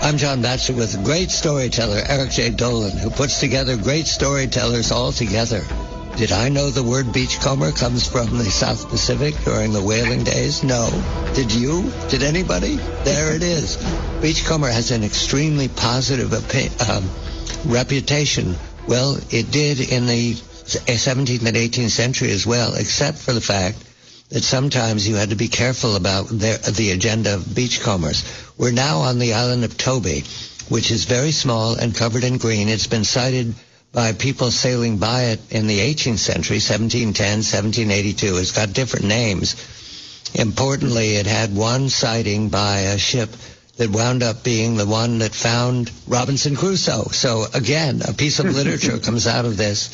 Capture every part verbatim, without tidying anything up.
I'm John Batchelor with great storyteller Eric J. Dolan, who puts together great storytellers all together. Did I know the word beachcomber comes from the South Pacific during the whaling days? No. Did you? Did anybody? There it is. Beachcomber has an extremely positive opi- um, reputation. Well, it did in the seventeenth and eighteenth century as well, except for the fact that sometimes you had to be careful about their, the agenda of beachcombers. We're now on the island of Toby, which is very small and covered in green. It's been sighted by people sailing by it in the eighteenth century, seventeen ten, seventeen eighty-two. It's got different names. Importantly, it had one sighting by a ship that wound up being the one that found Robinson Crusoe. So, again, a piece of literature comes out of this.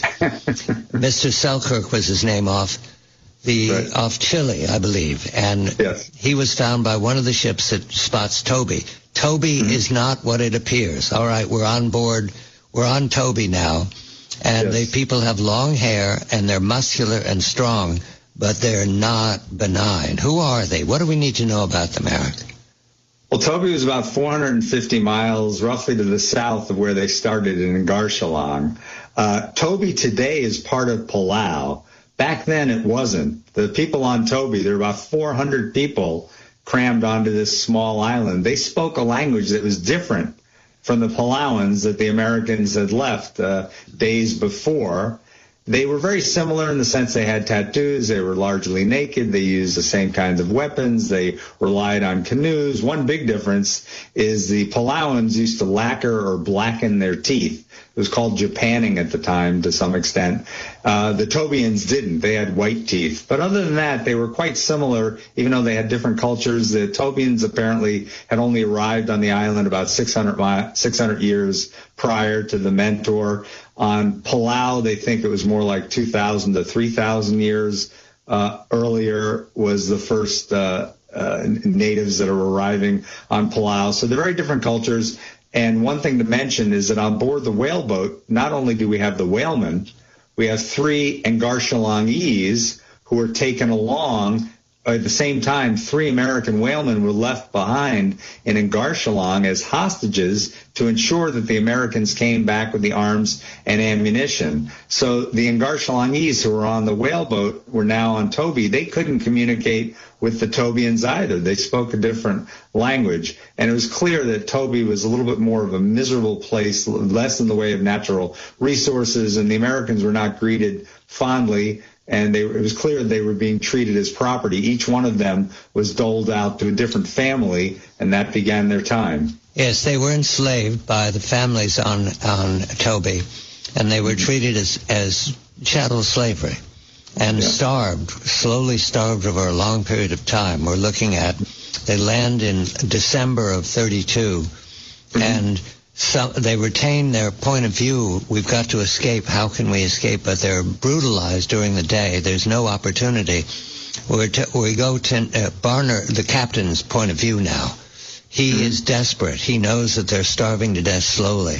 Mister Selkirk was his name off the right. off Chile, I believe. And yes. he was found by one of the ships that spots Toby. Toby mm-hmm. is not what it appears. All right, we're on board. We're on Toby now. And yes. the people have long hair, and they're muscular and strong, but they're not benign. Who are they? What do we need to know about them, Eric? Well, Toby was about four hundred fifty miles roughly to the south of where they started in Ngarchalang. Uh, Toby today is part of Palau. Back then it wasn't. The people on Toby, there were about four hundred people crammed onto this small island. They spoke a language that was different from the Palauans that the Americans had left uh, days before. They were very similar in the sense they had tattoos, they were largely naked, they used the same kinds of weapons, they relied on canoes. One big difference is the Palauans used to lacquer or blacken their teeth. It was called Japanning at the time to some extent. Uh, the Tobians didn't. They had white teeth. But other than that, they were quite similar, even though they had different cultures. The Tobians apparently had only arrived on the island about six hundred, six hundred years prior to the Mentor. On Palau, they think it was more like two thousand to three thousand years uh, earlier was the first uh, uh, natives that are arriving on Palau. So they're very different cultures. And one thing to mention is that on board the whaleboat, not only do we have the whalemen, we have three Ngarchalangese who were taken along. At the same time, three American whalemen were left behind in Ngarchalang as hostages to ensure that the Americans came back with the arms and ammunition. So the Ngarchalangese who were on the whaleboat were now on Toby. They couldn't communicate with the Tobians either. They spoke a different language. And it was clear that Toby was a little bit more of a miserable place, less in the way of natural resources, and the Americans were not greeted fondly. And they, it was clear that they were being treated as property. Each one of them was doled out to a different family, and that began their time. Yes, they were enslaved by the families on, on Toby, and they were treated as, as chattel slavery and yeah. starved, slowly starved over a long period of time. We're looking at, they land in December of thirty-two, mm-hmm. and So they retain their point of view. We've got to escape. How can we escape? But they're brutalized during the day. There's no opportunity. We're to, we go to uh, Barner, the captain's point of view now. He mm-hmm. is desperate. He knows that they're starving to death slowly.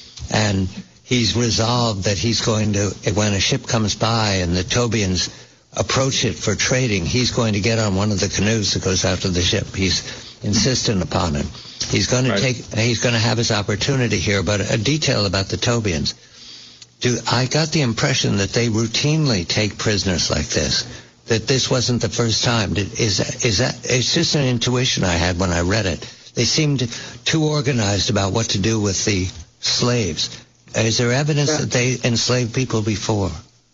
And he's resolved that he's going to, when a ship comes by and the Tobians approach it for trading, he's going to get on one of the canoes that goes after the ship. He's insistent upon it. He's going to right. take. He's going to have his opportunity here. But a detail about the Tobians. Do I got the impression that they routinely take prisoners like this? That this wasn't the first time. Did, is that, is that? It's just an intuition I had when I read it. They seemed too organized about what to do with the slaves. Is there evidence yeah. that they enslaved people before?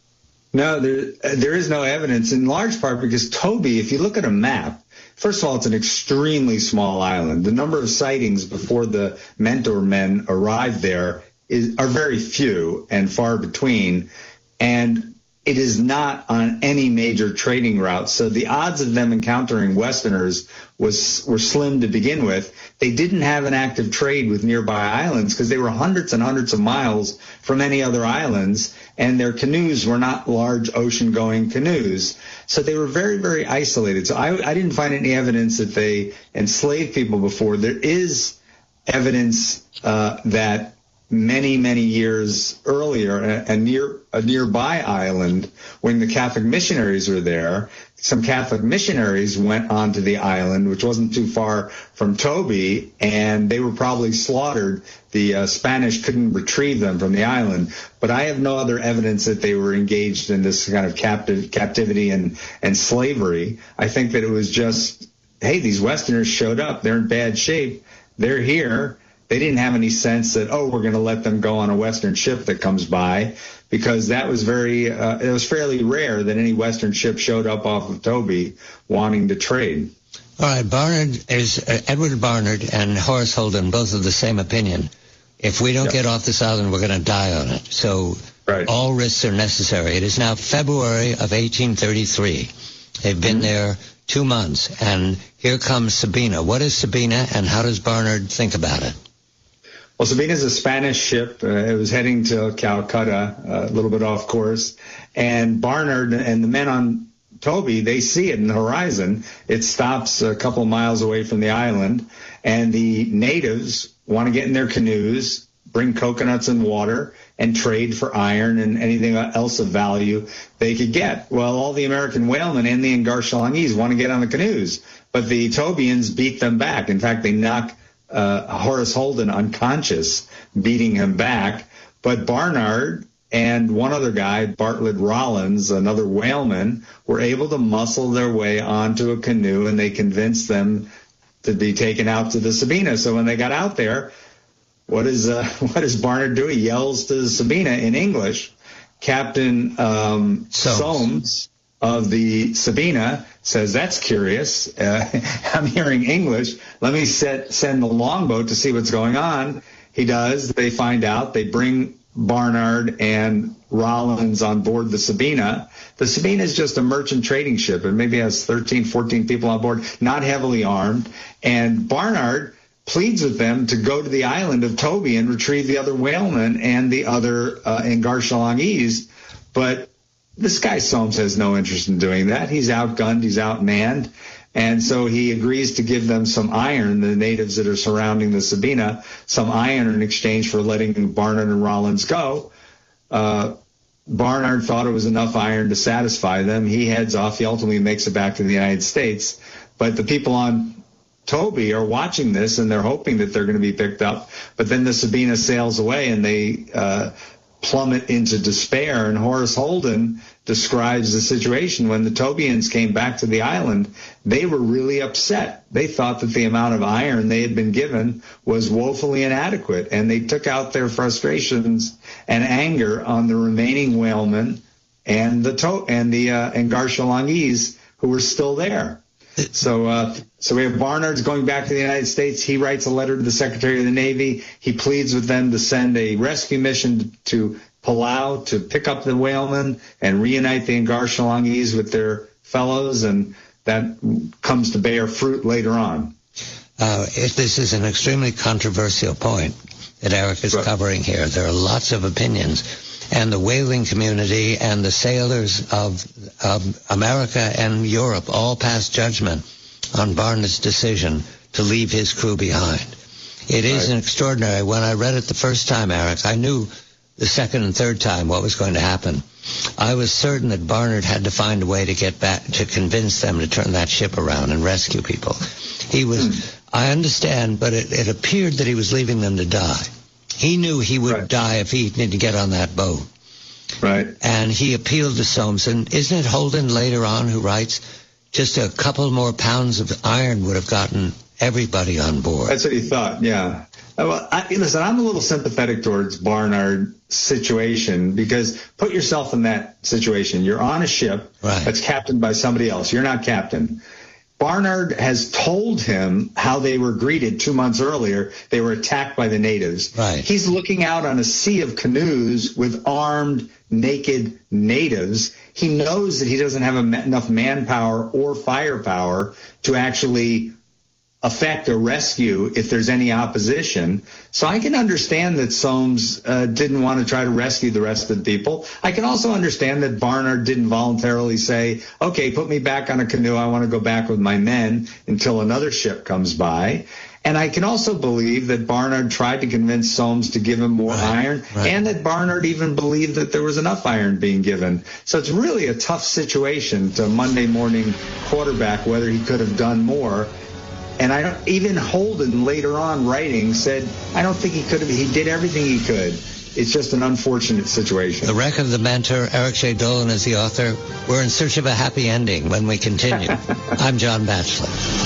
No, there there is no evidence. In large part because Toby, if you look at a map. First of all, it's an extremely small island. The number of sightings before the Mentor men arrived there is, are very few and far between, and it is not on any major trading route. So the odds of them encountering Westerners was were slim to begin with. They didn't have an active trade with nearby islands because they were hundreds and hundreds of miles from any other islands, and their canoes were not large ocean-going canoes. So they were very, very isolated. So I, I didn't find any evidence that they enslaved people before. There is evidence uh, that many, many years earlier, a, a near a nearby island, when the Catholic missionaries were there. Some Catholic missionaries went onto the island, which wasn't too far from Toby, and they were probably slaughtered. The uh, Spanish couldn't retrieve them from the island. But I have no other evidence that they were engaged in this kind of captive, captivity and, and slavery. I think that it was just, hey, these Westerners showed up. They're in bad shape. They're here. They didn't have any sense that, oh, we're going to let them go on a Western ship that comes by, because that was very, uh, it was fairly rare that any Western ship showed up off of Toby wanting to trade. All right, Barnard is, uh, Edward Barnard and Horace Holden, both of the same opinion. If we don't yep. get off this island, we're going to die on it. So right. all risks are necessary. It is now February of eighteen thirty-three. They've been mm-hmm. there two months, and here comes Sabina. What is Sabina, and how does Barnard think about it? Well, Sabina is a Spanish ship. Uh, it was heading to Calcutta, uh, a little bit off course. And Barnard and the men on Toby, they see it in the horizon. It stops a couple of miles away from the island. And the natives want to get in their canoes, bring coconuts and water, and trade for iron and anything else of value they could get. Well, all the American whalemen and the Ngarshalangese want to get on the canoes, but the Tobians beat them back. In fact, they knock uh, Horace Holden unconscious, beating him back. But Barnard and one other guy, Bartlett Rollins, another whaleman, were able to muscle their way onto a canoe, and they convinced them to be taken out to the Sabina. So when they got out there, what is uh, what does Barnard do? He yells to Sabina in English. Captain um, Soames. Soames of the Sabina says, "That's curious. Uh, I'm hearing English. Let me set, send the longboat to see what's going on." He does. They find out. They bring Barnard and Rollins on board the Sabina. The Sabina is just a merchant trading ship. It maybe has thirteen, fourteen people on board, not heavily armed. And Barnard pleads with them to go to the island of Toby and retrieve the other whalemen and the other uh, Ngarshalangese. But this guy Soames has no interest in doing that. He's outgunned, he's outmanned. And so he agrees to give them some iron, the natives that are surrounding the Sabina, some iron in exchange for letting Barnard and Rollins go. Uh, Barnard thought it was enough iron to satisfy them. He heads off. He ultimately makes it back to the United States. But the people on Toby are watching this, and they're hoping that they're going to be picked up. But then the Sabina sails away, and they uh, plummet into despair. And Horace Holden describes the situation when the Tobians came back to the island. They were really upset. They thought that the amount of iron they had been given was woefully inadequate, and they took out their frustrations and anger on the remaining whalemen and the to- and the uh, Ngarshalangese who were still there. So uh, so we have Barnard's going back to the United States. He writes a letter to the Secretary of the Navy. He pleads with them to send a rescue mission to Palau to pick up the whalemen and reunite the Ngarshalangese with their fellows, and that comes to bear fruit later on. Uh, if this is an extremely controversial point that Eric is right. covering here. There are lots of opinions. And the whaling community and the sailors of, of America and Europe all passed judgment on Barnard's decision to leave his crew behind. It is right. an extraordinary. When I read it the first time, Eric, I knew the second and third time what was going to happen. I was certain that Barnard had to find a way to get back, to convince them to turn that ship around and rescue people. He was, hmm. I understand, but it, it appeared that he was leaving them to die. He knew he would right. die if he didn't get on that boat. Right. And he appealed to Soames. And isn't it Holden later on who writes, just a couple more pounds of iron would have gotten everybody on board? That's what he thought, yeah. Well, I, listen, I'm a little sympathetic towards Barnard's situation, because put yourself in that situation. You're on a ship right. that's captained by somebody else. You're not captain. Barnard has told him how they were greeted two months earlier. They were attacked by the natives. Right. He's looking out on a sea of canoes with armed, naked natives. He knows that he doesn't have enough manpower or firepower to actually affect a rescue if there's any opposition. So I can understand that Soames uh, didn't want to try to rescue the rest of the people. I can also understand that Barnard didn't voluntarily say, okay, put me back on a canoe. I want to go back with my men until another ship comes by. And I can also believe that Barnard tried to convince Soames to give him more right, iron, right. and that Barnard even believed that there was enough iron being given. So it's really a tough situation to Monday morning quarterback whether he could have done more. And I don't, even Holden later on writing said, I don't think he could have, he did everything he could. It's just an unfortunate situation. The Wreck of the Mentor, Eric J. Dolan is the author. We're in search of a happy ending when we continue. I'm John Batchelor.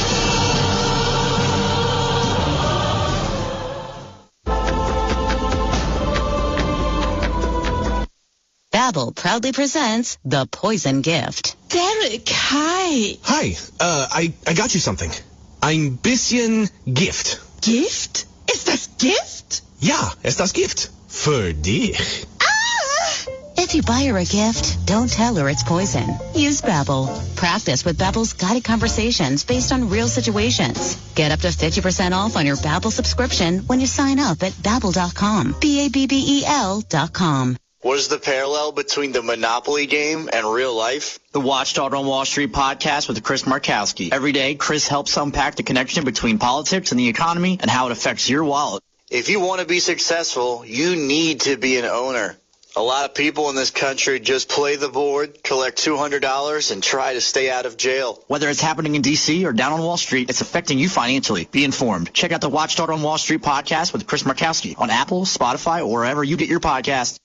Babbel proudly presents The Poison Gift. Derek, hi. Hi, uh, I, I got you something. Ein bisschen Gift. Gift? Ist das Gift? Ja, ist das Gift. Für dich. Ah! If you buy her a gift, don't tell her it's poison. Use Babbel. Practice with Babbel's guided conversations based on real situations. Get up to fifty percent off on your Babbel subscription when you sign up at babbel dot com. B A B B E L dot com. What is the parallel between the Monopoly game and real life? The Watchdog on Wall Street podcast with Chris Markowski. Every day, Chris helps unpack the connection between politics and the economy and how it affects your wallet. If you want to be successful, you need to be an owner. A lot of people in this country just play the board, collect two hundred dollars, and try to stay out of jail. Whether it's happening in D C or down on Wall Street, it's affecting you financially. Be informed. Check out the Watchdog on Wall Street podcast with Chris Markowski on Apple, Spotify, or wherever you get your podcasts.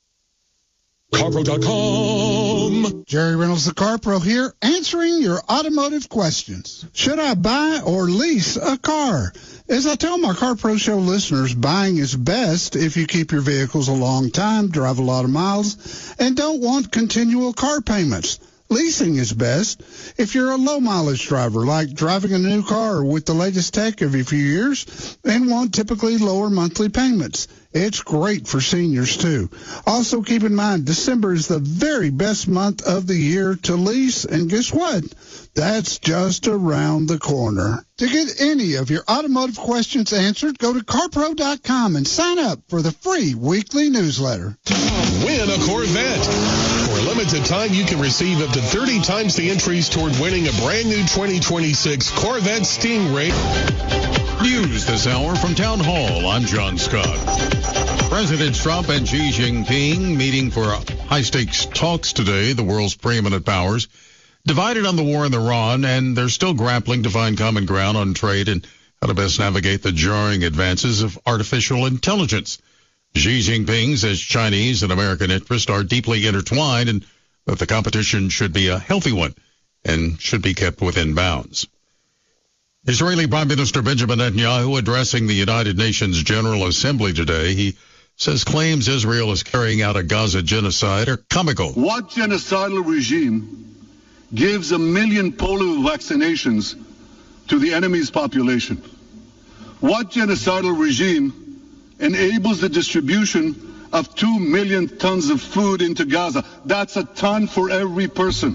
CarPro dot com. Jerry Reynolds, the CarPro here, answering your automotive questions. Should I buy or lease a car? As I tell my CarPro Show listeners, buying is best if you keep your vehicles a long time, drive a lot of miles, and don't want continual car payments. Leasing is best if you're a low-mileage driver, like driving a new car with the latest tech every few years and want typically lower monthly payments. It's great for seniors, too. Also, keep in mind, December is the very best month of the year to lease, and guess what? That's just around the corner. To get any of your automotive questions answered, go to car pro dot com and sign up for the free weekly newsletter. Win a Corvette. For a limited time, you can receive up to thirty times the entries toward winning a brand new twenty twenty-six Corvette Stingray. News this hour from Town Hall. I'm John Scott. President Trump and Xi Jinping meeting for high-stakes talks today, the world's preeminent powers, divided on the war in Iran, and they're still grappling to find common ground on trade and how to best navigate the jarring advances of artificial intelligence. Xi Jinping says Chinese and American interests are deeply intertwined and that the competition should be a healthy one and should be kept within bounds. Israeli Prime Minister Benjamin Netanyahu addressing the United Nations General Assembly today. He says claims Israel is carrying out a Gaza genocide are comical. What genocidal regime gives a million polio vaccinations to the enemy's population? What genocidal regime enables the distribution of two million tons of food into Gaza? That's a ton for every person.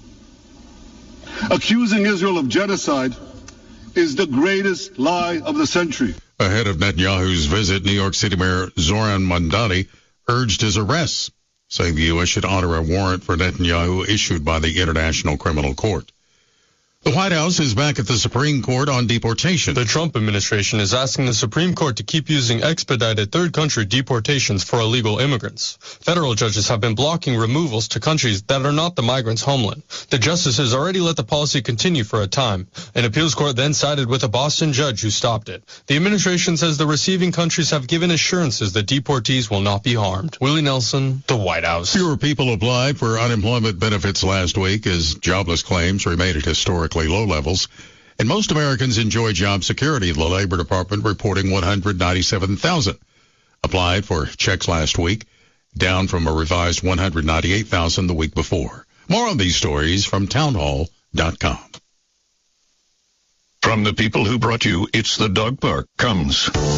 Accusing Israel of genocide is the greatest lie of the century. Ahead of Netanyahu's visit, New York City Mayor Zoran Mandani urged his arrest, saying the U S should honor a warrant for Netanyahu issued by the International Criminal Court. The White House is back at the Supreme Court on deportation. The Trump administration is asking the Supreme Court to keep using expedited third country deportations for illegal immigrants. Federal judges have been blocking removals to countries that are not the migrants' homeland. The justices already let the policy continue for a time. An appeals court then sided with a Boston judge who stopped it. The administration says the receiving countries have given assurances that deportees will not be harmed. Willie Nelson, the White House. Fewer people applied for unemployment benefits last week as jobless claims remain at historic low levels, and most Americans enjoy job security. The Labor Department reporting one hundred ninety-seven thousand applied for checks last week, down from a revised one hundred ninety-eight thousand the week before. More on these stories from town hall dot com. From the people who brought you It's the Dog Park comes